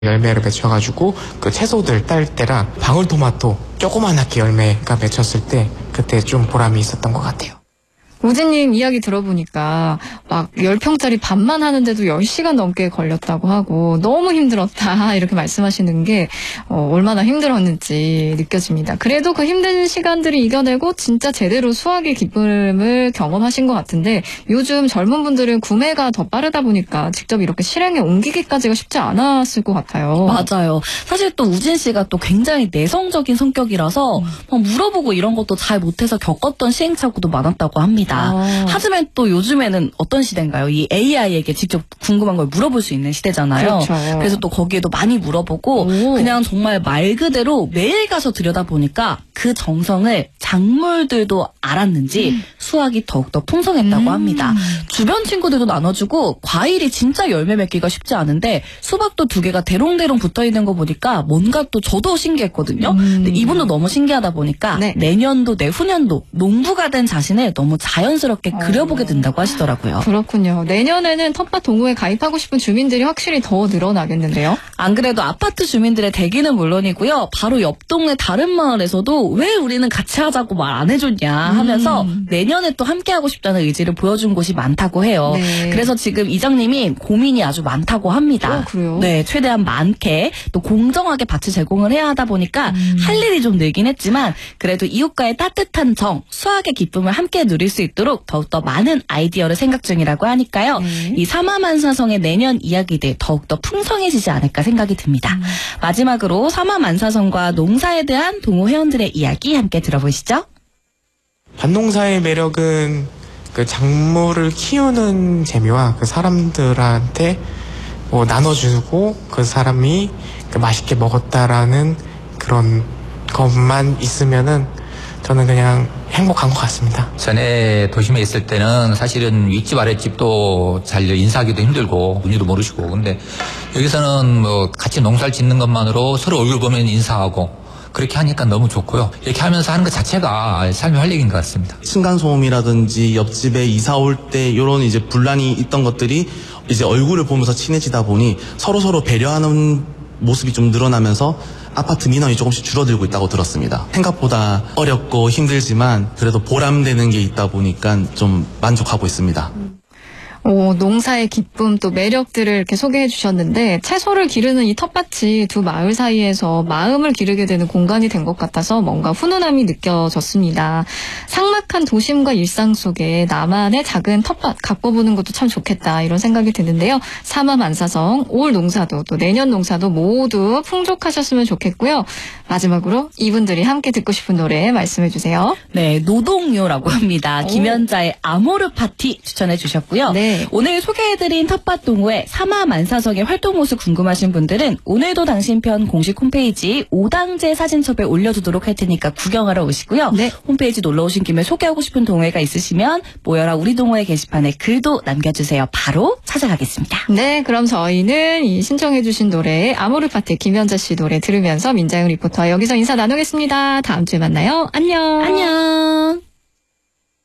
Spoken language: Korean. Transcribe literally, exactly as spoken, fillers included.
열매를 맺혀가지고 그 채소들 딸 때랑 방울토마토 조그만하게 열매가 맺혔을 때 그때 좀 보람이 있었던 것 같아요. 우진님 이야기 들어보니까 막 십 평짜리 밭만 하는데도 열 시간 넘게 걸렸다고 하고 너무 힘들었다 이렇게 말씀하시는 게 어, 얼마나 힘들었는지 느껴집니다. 그래도 그 힘든 시간들을 이겨내고 진짜 제대로 수확의 기쁨을 경험하신 것 같은데 요즘 젊은 분들은 구매가 더 빠르다 보니까 직접 이렇게 실행에 옮기기까지가 쉽지 않았을 것 같아요. 맞아요. 사실 또 우진 씨가 또 굉장히 내성적인 성격이라서 음. 막 물어보고 이런 것도 잘 못해서 겪었던 시행착오도 많았다고 합니다. 아. 하지만 또 요즘에는 어떤 시대인가요? 이 에이아이에게 직접 궁금한 걸 물어볼 수 있는 시대잖아요. 그렇죠. 그래서 또 거기에도 많이 물어보고 오. 그냥 정말 말 그대로 매일 가서 들여다보니까 그 정성을 작물들도 알았는지 음. 수확이 더욱더 풍성했다고 음. 합니다. 주변 친구들도 나눠주고 과일이 진짜 열매 맺기가 쉽지 않은데 수박도 두 개가 대롱대롱 붙어있는 거 보니까 뭔가 또 저도 신기했거든요. 음. 근데 이분도 너무 신기하다 보니까 네. 내년도 내후년도 농부가 된 자신을 너무 자연스럽게 그려보게 된다고 하시더라고요. 그렇군요. 내년에는 텃밭 동호회 가입하고 싶은 주민들이 확실히 더 늘어나겠는데요? 안 그래도 아파트 주민들의 대기는 물론이고요. 바로 옆 동네 다른 마을에서도 왜 우리는 같이 하자고 말 안 해줬냐 하면서 음. 내년에 또 함께하고 싶다는 의지를 보여준 곳이 많다고 해요. 네. 그래서 지금 이장님이 고민이 아주 많다고 합니다. 어, 그래요? 네, 최대한 많게 또 공정하게 밭을 제공을 해야 하다 보니까 음. 할 일이 좀 늘긴 했지만 그래도 이웃과의 따뜻한 정, 수확의 기쁨을 함께 누릴 수 있도록 더욱더 많은 아이디어를 생각 중이라고 하니까요. 네. 이 사마만사성의 내년 이야기들 더욱더 풍성해지지 않을까 생각이 듭니다. 음. 마지막으로 사마만사성과 농사에 대한 동호 회원들의 이야기 함께 들어보시죠. 밭농사의 매력은 그 작물을 키우는 재미와 그 사람들한테 뭐 나눠주고 그 사람이 그 맛있게 먹었다라는 그런 것만 있으면은 저는 그냥 행복한 것 같습니다. 전에 도심에 있을 때는 사실은 윗집 아랫집도 잘 인사하기도 힘들고 문의도 모르시고 근데 여기서는 뭐 같이 농사를 짓는 것만으로 서로 얼굴 보면 인사하고 그렇게 하니까 너무 좋고요. 이렇게 하면서 하는 것 자체가 삶의 활력인 것 같습니다. 층간소음이라든지 옆집에 이사 올 때 이런 이제 분란이 있던 것들이 이제 얼굴을 보면서 친해지다 보니 서로서로 배려하는 모습이 좀 늘어나면서 아파트 민원이 조금씩 줄어들고 있다고 들었습니다. 생각보다 어렵고 힘들지만 그래도 보람되는 게 있다 보니까 좀 만족하고 있습니다. 오, 농사의 기쁨 또 매력들을 이렇게 소개해 주셨는데 채소를 기르는 이 텃밭이 두 마을 사이에서 마음을 기르게 되는 공간이 된 것 같아서 뭔가 훈훈함이 느껴졌습니다. 삭막한 도심과 일상 속에 나만의 작은 텃밭 가꿔보는 것도 참 좋겠다 이런 생각이 드는데요. 사마만사성 올 농사도 또 내년 농사도 모두 풍족하셨으면 좋겠고요. 마지막으로 이분들이 함께 듣고 싶은 노래 말씀해 주세요. 네, 노동요라고 합니다. 오. 김연자의 아모르 파티 추천해 주셨고요. 네. 오늘 소개해드린 텃밭 동호회 사마만사성의 활동 모습 궁금하신 분들은 오늘도 당신 편 공식 홈페이지 오당제 사진첩에 올려두도록 할 테니까 구경하러 오시고요. 네. 홈페이지 놀러 오신 김에 소개하고 싶은 동호회가 있으시면 모여라 우리 동호회 게시판에 글도 남겨주세요. 바로 찾아가겠습니다. 네, 그럼 저희는 이 신청해주신 노래 아모르 파티 김연자 씨 노래 들으면서 민자영 리포터 여기서 인사 나누겠습니다. 다음 주에 만나요. 안녕. 안녕.